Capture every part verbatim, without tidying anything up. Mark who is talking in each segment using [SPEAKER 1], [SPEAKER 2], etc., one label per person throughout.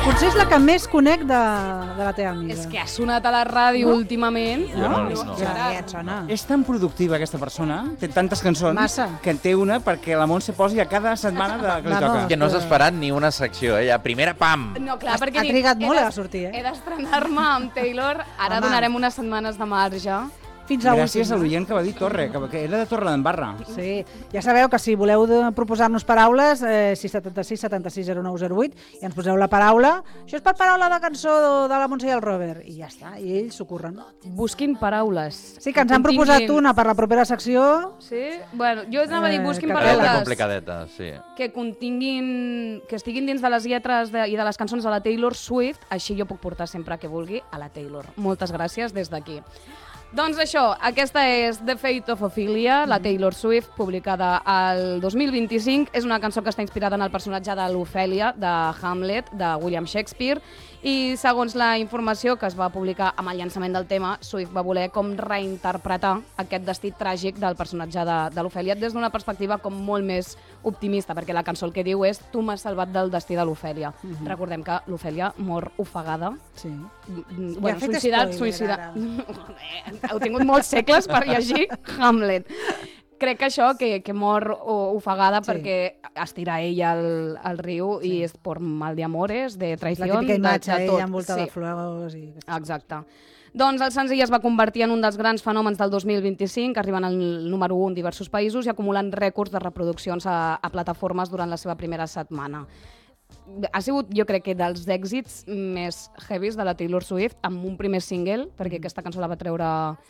[SPEAKER 1] Potser és la que més conec de, de la teva amiga.
[SPEAKER 2] És que ha sonat a la ràdio
[SPEAKER 1] no?
[SPEAKER 2] últimament.
[SPEAKER 3] Jo no, no. no.
[SPEAKER 1] Ja, ja et sona.
[SPEAKER 4] És tan productiva aquesta persona, té tantes cançons,
[SPEAKER 1] Massa.
[SPEAKER 4] que en té una perquè la Montse posi a cada setmana de, que li
[SPEAKER 1] Vamos.
[SPEAKER 4] toca.
[SPEAKER 3] Que no has esperat ni una secció, eh? Ja, primera, pam!
[SPEAKER 2] No, clar, perquè
[SPEAKER 1] Ha
[SPEAKER 2] dic,
[SPEAKER 1] trigat
[SPEAKER 2] he
[SPEAKER 1] molt
[SPEAKER 2] de-
[SPEAKER 1] a sortir, eh?
[SPEAKER 2] He d'estrenar-me amb Taylor, ara
[SPEAKER 1] Home.
[SPEAKER 2] donarem unes setmanes de marge.
[SPEAKER 1] Fins a
[SPEAKER 4] Gràcies a
[SPEAKER 1] l'últim.
[SPEAKER 4] l'oient que va dir Torre, que, que era de Torre d'Embarra.
[SPEAKER 1] Sí, ja sabeu que si voleu de- proposar-nos paraules, eh, sis set sis setanta sis zero nou zero vuit, i ens poseu la paraula. Això és per paraula de cançó de, de la Montse i el Robert. I ja està, i ells s'ho curren.
[SPEAKER 2] Busquin paraules.
[SPEAKER 1] Sí, que ens han proposat una per la propera secció.
[SPEAKER 2] Sí? Bueno, jo anava a dir,
[SPEAKER 1] Eh,
[SPEAKER 2] busquin
[SPEAKER 1] que
[SPEAKER 3] Paraules
[SPEAKER 2] paraules
[SPEAKER 3] complicadetes, sí.
[SPEAKER 2] que continguin, que estiguin dins de les lletres de, i de les cançons de la Taylor Swift, així jo puc portar sempre que vulgui a la Taylor. Moltes gràcies des d'aquí. Doncs això, aquesta és The Fate of Ophelia, la Taylor Swift, publicada al dos mil vint-i-cinc. És una cançó que està inspirada en el personatge de l'Ofèlia, de Hamlet, de William Shakespeare, i segons la informació que es va publicar amb el llançament del tema, Swift va voler com reinterpretar aquest destí tràgic del personatge de, de l'Ofèlia des d'una perspectiva com molt més optimista, perquè la cançó el que diu és tu m'has salvat del destí de l'Ofèlia. Mm-hmm. Recordem que l'Ofèlia mor ofegada.
[SPEAKER 1] Sí.
[SPEAKER 2] Mm,
[SPEAKER 1] Ja
[SPEAKER 2] Bueno,
[SPEAKER 1] ha fet
[SPEAKER 2] suïcidat,
[SPEAKER 1] spoiler,
[SPEAKER 2] suïcidat.
[SPEAKER 1] ara.
[SPEAKER 2] Heu tingut molts segles per llegir Hamlet. Crec que això, que, que mor o- ofegada
[SPEAKER 1] Sí.
[SPEAKER 2] perquè es tira ella al, al riu sí. i és per mal de amores, de
[SPEAKER 1] La
[SPEAKER 2] traició,
[SPEAKER 1] típica
[SPEAKER 2] de,
[SPEAKER 1] imatge,
[SPEAKER 2] de
[SPEAKER 1] ella
[SPEAKER 2] tot.
[SPEAKER 1] envoltada
[SPEAKER 2] Sí.
[SPEAKER 1] de flors. I...
[SPEAKER 2] Exacte. Doncs el senzill es va convertir en un dels grans fenòmens del dos mil vint-i-cinc, arribant al número u en diversos països i acumulant rècords de reproduccions a, a plataformes durant la seva primera setmana. Ha sigut, jo crec que, dels èxits més heavies de la Taylor Swift amb un primer single, perquè aquesta cançó la va treure...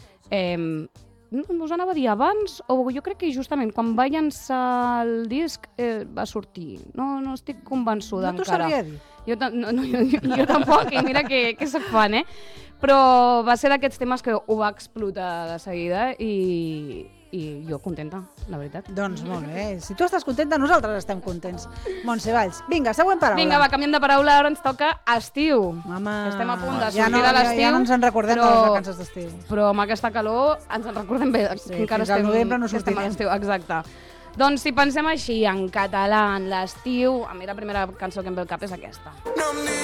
[SPEAKER 2] Eh, no, us anava a dir abans, o jo crec que justament quan va llançar el disc eh, va sortir. No, no estic convençuda
[SPEAKER 1] No t'ho
[SPEAKER 2] encara.
[SPEAKER 1] sabria dir.
[SPEAKER 2] Jo, ta- no, no, jo, jo, jo tampoc, i mira que, que soc fan, eh? Però va ser d'aquests temes que ho va explotar de seguida i, i jo contenta, la veritat.
[SPEAKER 1] Doncs molt bé. Si tu estàs contenta, nosaltres estem contents. Montse Valls. Vinga, següent paraula.
[SPEAKER 2] Vinga, va, canviem de paraula, ara ens toca estiu.
[SPEAKER 1] Home,
[SPEAKER 2] Que estem a punt de
[SPEAKER 1] ja
[SPEAKER 2] sortir
[SPEAKER 1] no,
[SPEAKER 2] de
[SPEAKER 1] ja,
[SPEAKER 2] l'estiu.
[SPEAKER 1] ja no ens en recordem
[SPEAKER 2] però,
[SPEAKER 1] de les vacances d'estiu.
[SPEAKER 2] Però amb aquesta calor ens en recordem bé.
[SPEAKER 1] Sí,
[SPEAKER 2] que encara
[SPEAKER 1] fins al
[SPEAKER 2] estem,
[SPEAKER 1] novembre no
[SPEAKER 2] que estem a
[SPEAKER 1] sortirem.
[SPEAKER 2] l'estiu. Exacte. Doncs si pensem així, en català, en l'estiu, a mi la primera cançó que em ve al cap és aquesta.
[SPEAKER 5] No em